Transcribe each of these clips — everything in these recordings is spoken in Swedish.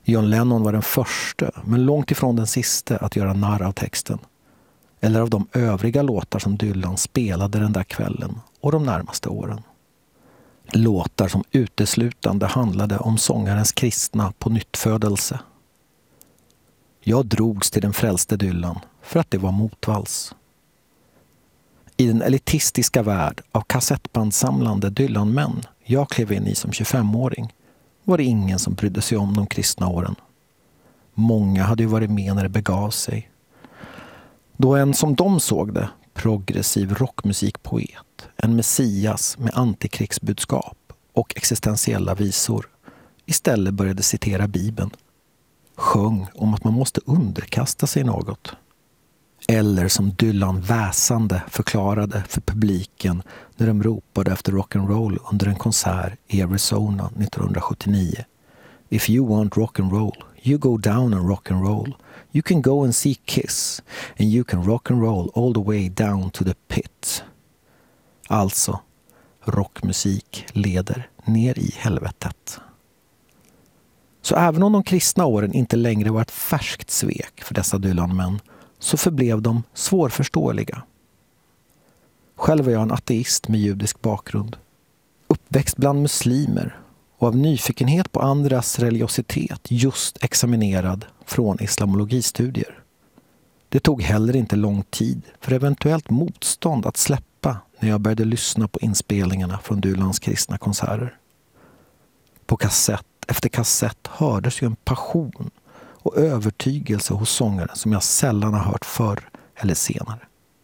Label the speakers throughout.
Speaker 1: John Lennon var den första, men långt ifrån den sista att göra narr av texten. Eller av de övriga låtar som Dylan spelade den där kvällen och de närmaste åren. Låtar som uteslutande handlade om sångarens kristna pånyttfödelse. Jag drogs till den frälste Dylan för att det var motvalls. I den elitistiska värld av kassettbandsamlande Dylan-män jag klev in i som 25-åring var det ingen som brydde sig om de kristna åren. Många hade ju varit med när det begav sig. Då en som de såg det, progressiv rockmusikpoet, en messias med antikrigsbudskap och existentiella visor, istället började citera Bibeln. Sjöng om att man måste underkasta sig något. Eller som Dylan väsande förklarade för publiken när de ropade efter rock'n'roll under en konsert i Arizona 1979. If you want rock'n'roll, you go down and rock'n'roll. You can go and see Kiss and you can rock'n'roll all the way down to the pit. Alltså, rockmusik leder ner i helvetet. Så även om de kristna åren inte längre var ett färskt svek för dessa Dylan-män, så förblev de svårförståeliga. Själv är jag en ateist med judisk bakgrund. Uppväxt bland muslimer och av nyfikenhet på andras religiositet just examinerad från islamologistudier. Det tog heller inte lång tid för eventuellt motstånd att släppa när jag började lyssna på inspelningarna från Dylans kristna konserter. På kassett efter kassett hördes ju en passion och övertygelse hos sångaren som jag sällan har hört förr eller senare.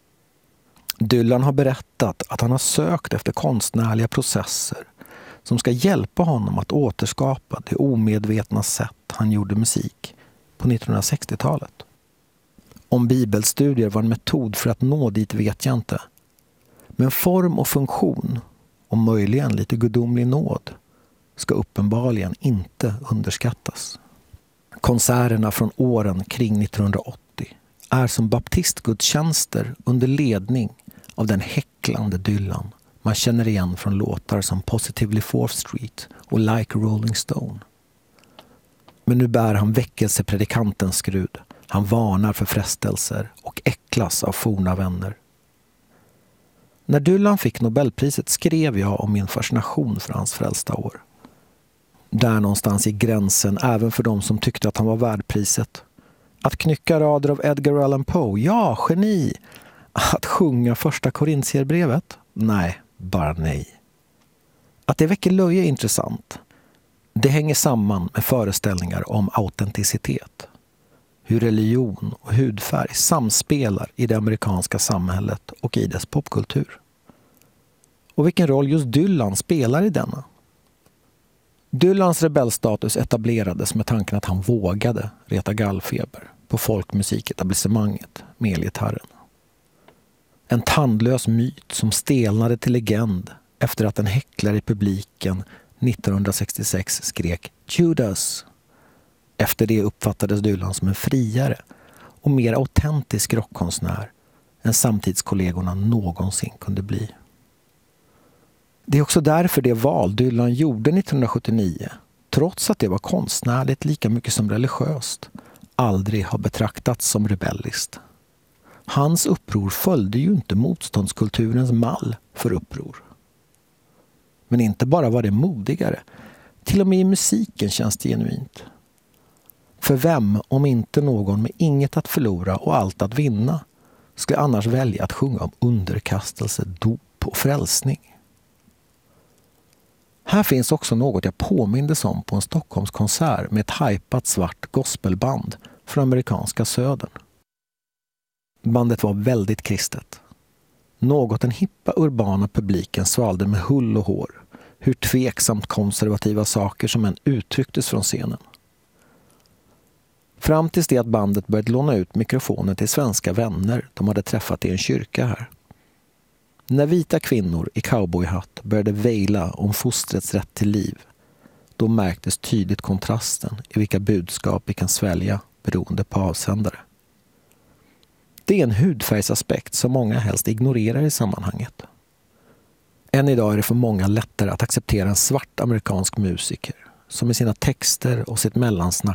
Speaker 1: Dylan har berättat att han har sökt efter konstnärliga processer som ska hjälpa honom att återskapa det omedvetna sätt han gjorde musik på 1960-talet. Om bibelstudier var en metod för att nå dit vet jag inte. Men form och funktion, och möjligen lite gudomlig nåd, ska uppenbarligen inte underskattas. Konserterna från åren kring 1980 är som baptistgudstjänster under ledning av den häcklande Dylan man känner igen från låtar som Positively 4th Street och Like a Rolling Stone. Men nu bär han väckelsepredikantens skrud. Han varnar för frestelser och äcklas av forna vänner. När Dylan fick Nobelpriset skrev jag om min fascination för hans frälsta år. Där någonstans i gränsen även för de som tyckte att han var värd priset. Att knycka rader av Edgar Allan Poe, ja, geni. Att sjunga första Korintierbrevet? Nej, bara nej. Att det väcker löje är intressant. Det hänger samman med föreställningar om autenticitet. Hur religion och hudfärg samspelar i det amerikanska samhället och i dess popkultur. Och vilken roll just Dylan spelar i denna. Dylans rebellstatus etablerades med tanken att han vågade reta gallfeber på folkmusiketablissemanget med elgitarren. En tandlös myt som stelnade till legend efter att en häcklare i publiken 1966 skrek Judas. Efter det uppfattades Dylan som en friare och mer autentisk rockkonstnär än samtidskollegorna någonsin kunde bli. Det är också därför det val Dylan gjorde 1979, trots att det var konstnärligt lika mycket som religiöst, aldrig har betraktats som rebelliskt. Hans uppror följde ju inte motståndskulturens mall för uppror. Men inte bara var det modigare, till och med i musiken känns det genuint. För vem, om inte någon med inget att förlora och allt att vinna, skulle annars välja att sjunga om underkastelse, dop och frälsning? Här finns också något jag påmindes om på en Stockholmskonsert med ett hypat svart gospelband från amerikanska södern. Bandet var väldigt kristet. Något den hippa urbana publiken svalde med hull och hår, hur tveksamt konservativa saker som än uttrycktes från scenen. Fram tills det att bandet började låna ut mikrofonen till svenska vänner de hade träffat i en kyrka här. När vita kvinnor i cowboyhatt började vejla om fostrets rätt till liv, då märktes tydligt kontrasten i vilka budskap vi kan svälja beroende på avsändare. Det är en hudfärgsaspekt som många helst ignorerar i sammanhanget. Än idag är det för många lättare att acceptera en svart amerikansk musiker som i sina texter och sitt mellansnack